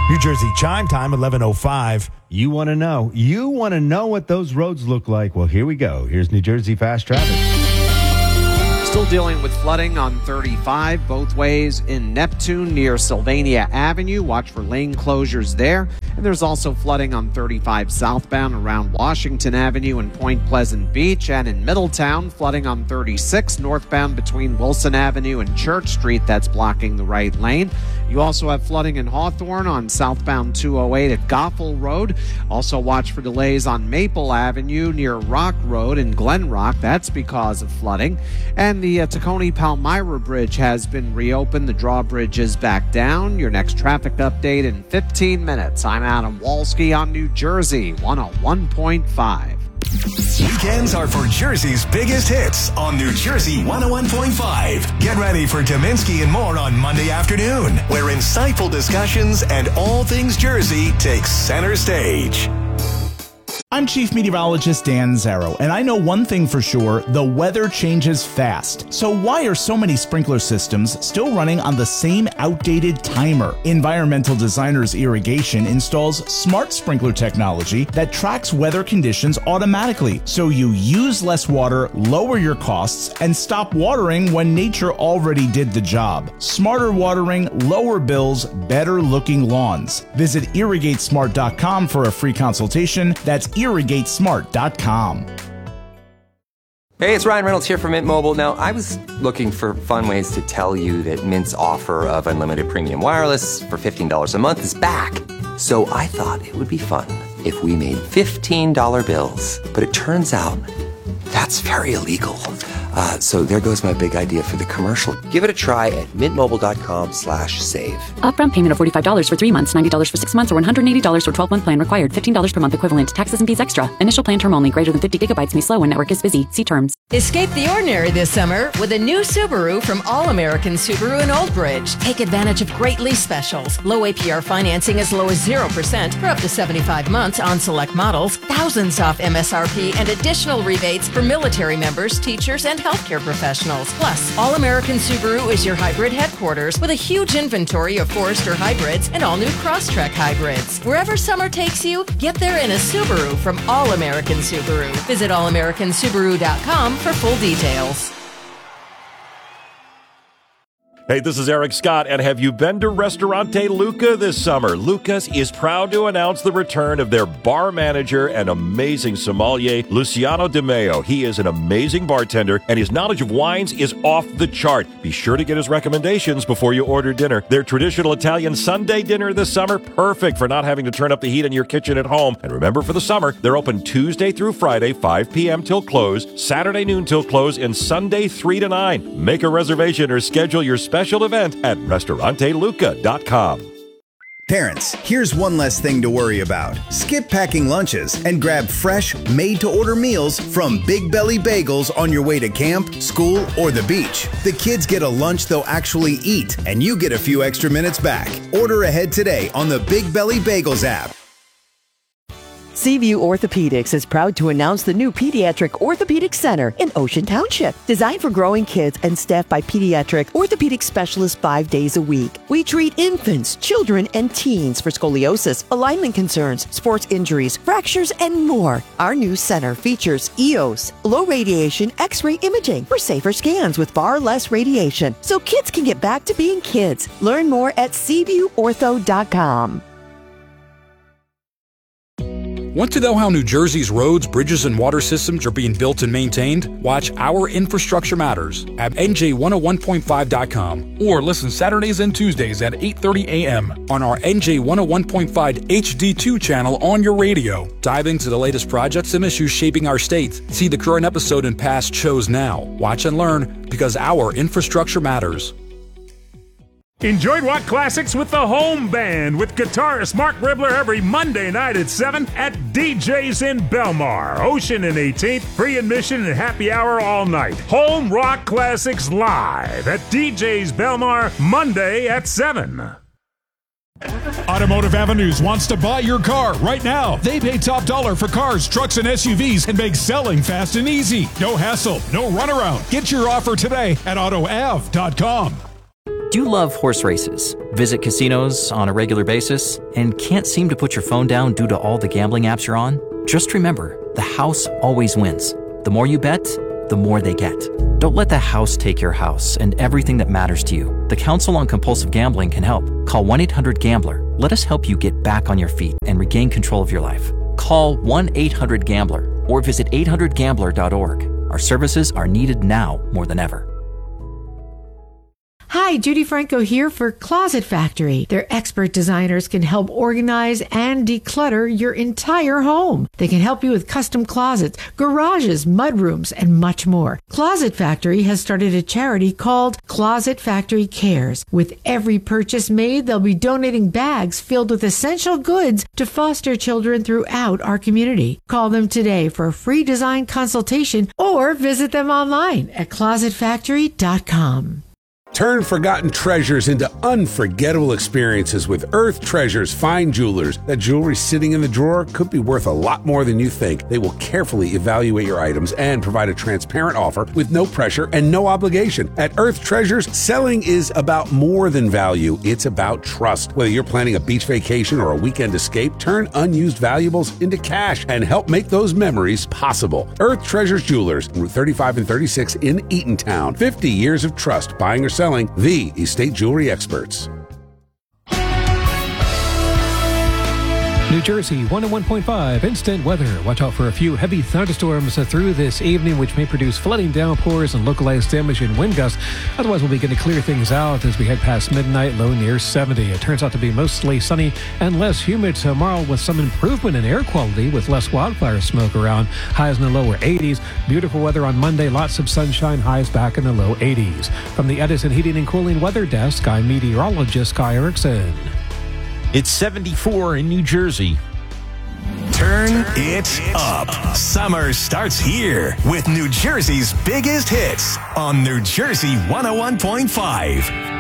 New Jersey Chime Time, 11:05. You want to know. You want to know what those roads look like. Well, here we go. Here's New Jersey Fast Traffic. Still dealing with flooding on 35 both ways in Neptune near Sylvania Avenue. Watch for lane closures there. And there's also flooding on 35 southbound around Washington Avenue and Point Pleasant Beach. And in Middletown, flooding on 36 northbound between Wilson Avenue and Church Street. That's blocking the right lane. You also have flooding in Hawthorne on southbound 208 at Goffel Road. Also watch for delays on Maple Avenue near Rock Road in Glen Rock. That's because of flooding. And the Tacony-Palmyra Bridge has been reopened. The drawbridge is back down. Your next traffic update in 15 minutes. I'm Adam Walski on New Jersey 101.5. Weekends are for Jersey's biggest hits on New Jersey 101.5. Get ready for Dominski and more on Monday afternoon, where insightful discussions and all things Jersey take center stage. I'm Chief Meteorologist Dan Zarrow, and I know one thing for sure, the weather changes fast. So why are so many sprinkler systems still running on the same outdated timer? Environmental Designers Irrigation installs smart sprinkler technology that tracks weather conditions automatically, so you use less water, lower your costs, and stop watering when nature already did the job. Smarter watering, lower bills, better looking lawns. Visit irrigatesmart.com for a free consultation. That's irrigatesmart.com. Hey, it's Ryan Reynolds here from Mint Mobile. Now, I was looking for fun ways to tell you that Mint's offer of unlimited premium wireless for $15 a month is back. So I thought it would be fun if we made $15 bills. But it turns out that's very illegal. So there goes my big idea for the commercial. Give it a try at mintmobile.com/save. Upfront payment of $45 for 3 months, $90 for 6 months, or $180 for 12-month plan required. $15 per month equivalent. Taxes and fees extra. Initial plan term only. Greater than 50 gigabytes may slow when network is busy. See terms. Escape the ordinary this summer with a new Subaru from All American Subaru in Old Bridge. Take advantage of great lease specials. Low APR financing as low as 0% for up to 75 months on select models. Thousands off MSRP and additional rebates for military members, teachers, and healthcare professionals. Plus, All American Subaru is your hybrid headquarters with a huge inventory of Forester hybrids and all new Crosstrek hybrids. Wherever summer takes you, get there in a Subaru from All American Subaru. Visit allamericansubaru.com for full details. Hey, this is Eric Scott, and have you been to Ristorante Luca this summer? Luca's is proud to announce the return of their bar manager and amazing sommelier, Luciano Di Meo. He is an amazing bartender, and his knowledge of wines is off the chart. Be sure to get his recommendations before you order dinner. Their traditional Italian Sunday dinner this summer, perfect for not having to turn up the heat in your kitchen at home. And remember, for the summer, they're open Tuesday through Friday, 5 p.m. till close, Saturday noon till close, and Sunday 3 to 9. Make a reservation or schedule your special event at restauranteluca.com. Parents, here's one less thing to worry about. Skip packing lunches and grab fresh, made-to-order meals from Big Belly Bagels on your way to camp, school, or the beach. The kids get a lunch they'll actually eat, and you get a few extra minutes back. Order ahead today on the Big Belly Bagels app. Seaview Orthopedics is proud to announce the new Pediatric Orthopedic Center in Ocean Township. Designed for growing kids and staffed by pediatric orthopedic specialists 5 days a week. We treat infants, children, and teens for scoliosis, alignment concerns, sports injuries, fractures, and more. Our new center features EOS, low radiation X-ray imaging for safer scans with far less radiation, so kids can get back to being kids. Learn more at SeaviewOrtho.com. Want to know how New Jersey's roads, bridges, and water systems are being built and maintained? Watch Our Infrastructure Matters at NJ101.5.com or listen Saturdays and Tuesdays at 8:30 a.m. on our NJ101.5 HD2 channel on your radio. Dive into the latest projects and issues shaping our state. See the current episode and past shows now. Watch and learn because our infrastructure matters. Enjoy Rock Classics with the Home Band with guitarist Mark Ribler every Monday night at 7 at DJ's in Belmar. Ocean and 18th, free admission and happy hour all night. Home Rock Classics live at DJ's Belmar Monday at 7. Automotive Avenues wants to buy your car right now. They pay top dollar for cars, trucks, and SUVs and make selling fast and easy. No hassle, no runaround. Get your offer today at AutoAv.com. Do you love horse races, visit casinos on a regular basis, and can't seem to put your phone down due to all the gambling apps you're on? Just remember, the house always wins. The more you bet, the more they get. Don't let the house take your house and everything that matters to you. The Council on Compulsive Gambling can help. Call 1-800-GAMBLER. Let us help you get back on your feet and regain control of your life. Call 1-800-GAMBLER or visit 800gambler.org. Our services are needed now more than ever. Hi, Judy Franco here for Closet Factory. Their expert designers can help organize and declutter your entire home. They can help you with custom closets, garages, mudrooms, and much more. Closet Factory has started a charity called Closet Factory Cares. With every purchase made, they'll be donating bags filled with essential goods to foster children throughout our community. Call them today for a free design consultation or visit them online at closetfactory.com. Turn forgotten treasures into unforgettable experiences with Earth Treasures Fine Jewelers. That jewelry sitting in the drawer could be worth a lot more than you think. They will carefully evaluate your items and provide a transparent offer with no pressure and no obligation. At Earth Treasures, selling is about more than value. It's about trust. Whether you're planning a beach vacation or a weekend escape, turn unused valuables into cash and help make those memories possible. Earth Treasures Jewelers, Route 35 and 36 in Eatontown. 50 years of trust buying or selling, the estate jewelry experts. New Jersey 101.5 instant weather. Watch out for a few heavy thunderstorms through this evening, which may produce flooding downpours and localized damage and wind gusts. Otherwise, we'll begin to clear things out as we head past midnight, low near 70. It turns out to be mostly sunny and less humid tomorrow with some improvement in air quality with less wildfire smoke around. Highs in the lower 80s. Beautiful weather on Monday. Lots of sunshine. Highs back in the low 80s. From the Edison Heating and Cooling Weather Desk, I'm meteorologist Guy Erickson. It's 74 in New Jersey. Turn it up. Summer starts here with New Jersey's biggest hits on New Jersey 101.5.